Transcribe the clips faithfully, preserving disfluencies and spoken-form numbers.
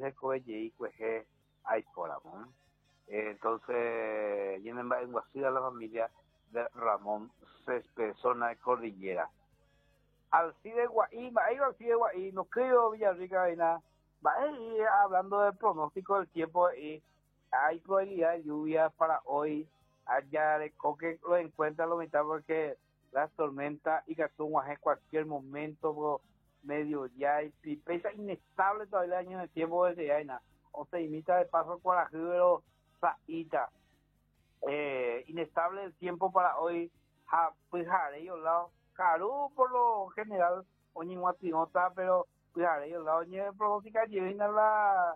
de Coelle y Cueje hay por amor. Entonces, vienen en Guasira la familia de Ramón Césped, zona de Cordillera. Alcide Guaí, ahí Alcide Guaí, no creo Villarrica, Vaina. Ahí hablando del pronóstico del tiempo, y hay probabilidad de lluvia para hoy. Allá de Coque lo encuentra lo mitad porque las tormentas y Catumas en cualquier momento, bro, medio ya y pesa inestable todavía el año de tiempo desde Yaina. O se imita de paso Cuarajero, Saíta. Eh, inestable el tiempo para hoy, ja, pues haré yo lado, Caru por lo general, oñi guatinota, pero pues haré yo lado, oñi pronóstica llevina la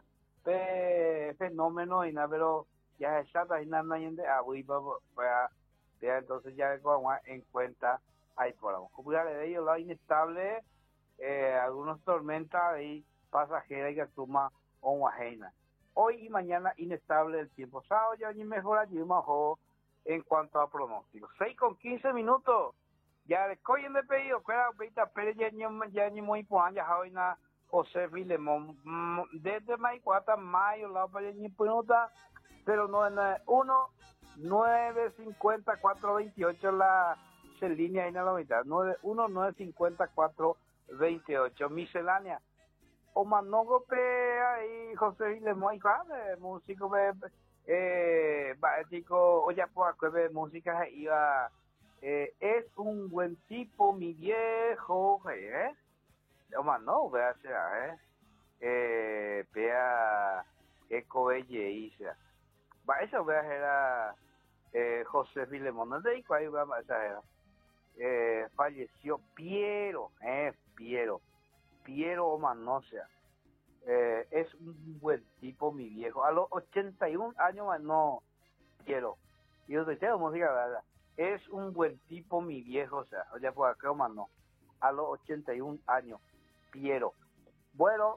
pe, fenómeno y nada, pero ya es chata y nada, y de agui, para, entonces ya con en cuenta, ahí por ahí, pues haré yo lado inestable, eh, algunas tormentas ahí, pasajeras y que suma o guajeina. Hoy y mañana inestable el tiempo. Sábado ya ni mejor allí mejor en cuanto a pronóstico. seis con quince minutos. Ya le cogen de pedido. Cuera, Beita Pérez ya ni ya ni muy puan ya hoy na José Filemón. Desde Maicuata, mayo, la para ni punota, pero no en uno nueve cincuenta cuatro veintiocho la línea ahí en la mitad. uno nueve cincuenta cuatro veintiocho miscelánea. O manogo pe ahí José Vilemo y Juan, músico pe eh bático o ya por que música iba eh, es un buen tipo mi viejo eh o manogo vea sea eh eh pea eco belle isa va eso vea era eh José Vilemo no de ahí va esa era eh falleció Piero eh Piero Piero Omanosea, eh, es un buen tipo mi viejo, a los ochenta y un años más no quiero, y yo te digo música verdad, es un buen tipo mi viejo, o sea, ya por acá más no, a los ochenta y un años, Piero. Bueno,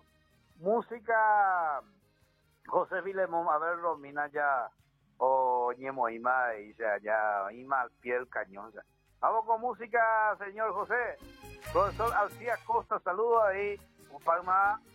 música, José Filemón, a ver Romina ya, o Ñemo Ima, y sea ya, Ima al pie del cañón, o sea. Vamos con música, señor José. Profesor Alcía Costa, saludos ahí. Un palma.